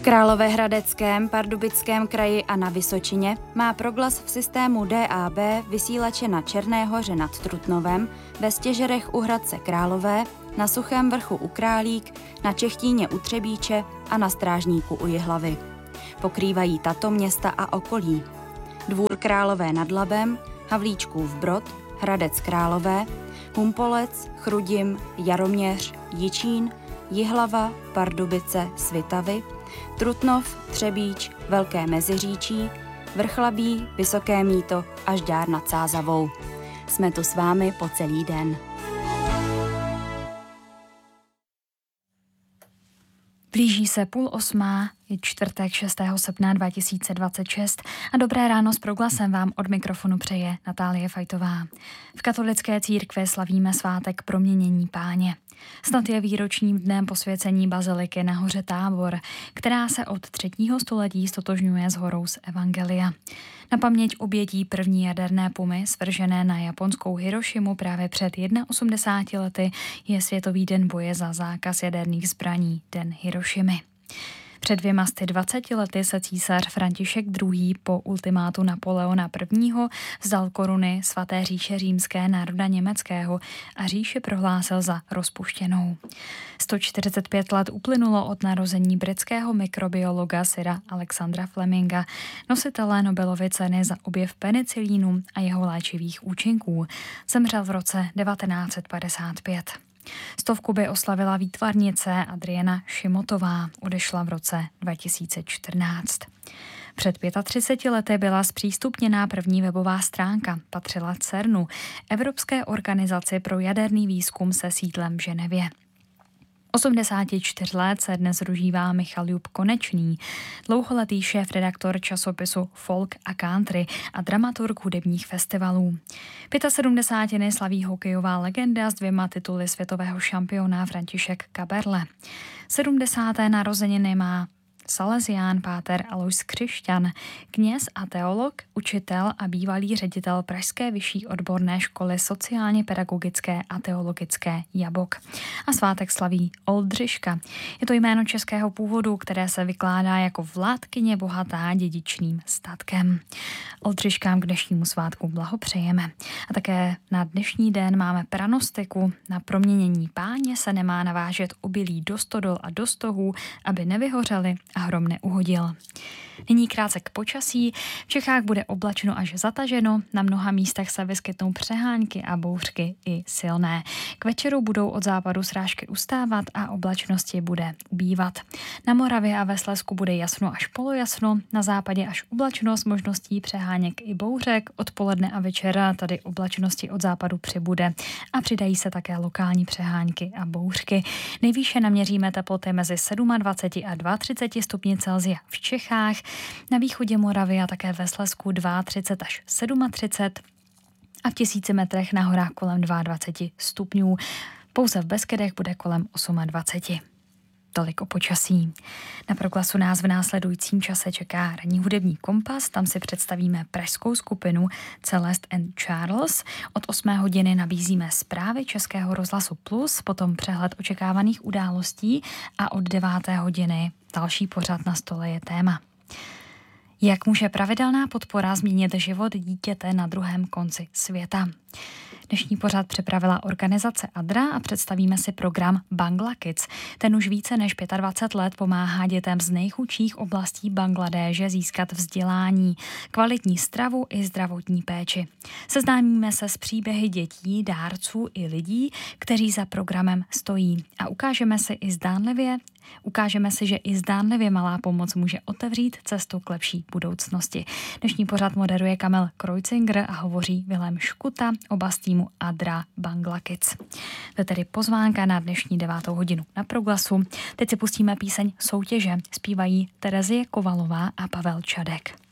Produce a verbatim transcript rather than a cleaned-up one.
Královéhradeckém, Pardubickém kraji a na Vysočině má proglas v systému D A B vysílače na Černé Hoře nad Trutnovem, ve Stěžerech u Hradce Králové, na Suchém vrchu u Králík, na Čechtíně u Třebíče a na Strážníku u Jihlavy. Pokrývají tato města a okolí: Dvůr Králové nad Labem, Havlíčkův Brod, Hradec Králové, Humpolec, Chrudim, Jaroměř, Jičín, Jihlava, Pardubice, Svitavy, Trutnov, Třebíč, Velké Meziříčí, Vrchlabí, Vysoké Mýto a Žďár nad Sázavou. Jsme tu s vámi po celý den. Blíží se půl osmá, je čtvrtek šestého srpna dva tisíce dvacet šest a dobré ráno s proglasem vám od mikrofonu přeje Natálie Fajtová. V katolické církvi slavíme svátek Proměnění Páně. Snad je výročním dnem posvěcení baziliky na hoře Tábor, která se od třetího století stotožňuje s horou z Evangelia. Na paměť obětí první jaderné pumy svržené na japonskou Hirošimu právě před osmdesáti jedna lety je Světový den boje za zákaz jaderných zbraní, Den Hirošimy. Před dvěma sty dvaceti lety se císař František druhý. po ultimátu Napoleona prvního. vzdal koruny svaté říše římské národa německého a říši prohlásil za rozpuštěnou. sto čtyřicet pět let uplynulo od narození britského mikrobiologa Sira Alexandra Fleminga, nositele Nobelovy ceny za objev penicilínu a jeho léčivých účinků. Zemřel v roce devatenáct set padesát pět. Stovku by oslavila výtvarnice Adriana Šimotová, odešla v roce dva tisíce čtrnáct. Před třiceti pěti lety byla zpřístupněná první webová stránka, patřila CERNu, Evropské organizaci pro jaderný výzkum se sídlem v Ženevě. osmdesáti čtyř let se dnes dožívá Michal Jub Konečný, dlouholetý šéf-redaktor časopisu Folk a Country a dramaturg hudebních festivalů. sedmdesátiny slaví hokejová legenda s dvěma tituly světového šampiona František Kaberle. sedmdesáté narozeniny má Salesián páter Alois Křišťan, kněz a teolog, učitel a bývalý ředitel Pražské vyšší odborné školy sociálně-pedagogické a teologické Jabok. A svátek slaví Oldřiška. Je to jméno českého původu, které se vykládá jako vládkyně bohatá dědičným statkem. Oldřiškám k dnešnímu svátku blahopřejeme. A také na dnešní den máme pranostiku. Na proměnění Páně se nemá navážet obilí do stodol a do stohů, aby nevyhořely a hrom neuhodil. Nyní krátce k počasí. V Čechách bude oblačno až zataženo, na mnoha místech se vyskytnou přehánky a bouřky i silné. K večeru budou od západu srážky ustávat a oblačnosti bude ubývat. Na Moravě a ve Slezsku bude jasno až polojasno, na západě až oblačno s možností přeháněk i bouřek. Odpoledne a večera tady oblačnosti od západu přibude a přidají se také lokální přehánky a bouřky. Nejvýše naměříme teploty mezi dvacet sedm a třicet dva stupni Celsia v Čechách, na východě Moravy a také ve Slezsku třicet dva až třicet sedm a v tisíci metrech na horách kolem dvacet dva stupňů. Pouze v Beskedech bude kolem dvacet osm. Tolik o počasí. Na proglasu nás v následujícím čase čeká ranní hudební kompas, tam si představíme pražskou skupinu Celeste and Charles. Od osmé hodiny nabízíme zprávy Českého rozhlasu Plus, potom přehled očekávaných událostí a od deváté hodiny další pořad Na stole je téma. Jak může pravidelná podpora změnit život dítěte na druhém konci světa? Dnešní pořad připravila organizace Adra a představíme si program Bangla Kids. Ten už více než dvacet pět let pomáhá dětem z nejchudších oblastí Bangladéše získat vzdělání, kvalitní stravu i zdravotní péči. Seznámíme se s příběhy dětí, dárců i lidí, kteří za programem stojí. A ukážeme si i zdánlivě, ukážeme si, že i zdánlivě malá pomoc může otevřít cestu k lepší budoucnosti. Dnešní pořad moderuje Kamil Kreuzinger a hovoří Vilém Škuta, oba z týmu Adra Bangla Kids. To je tedy pozvánka na dnešní devátou hodinu na proglasu. Teď si pustíme píseň Soutěže. Zpívají Terezie Kovalová a Pavel Čadek.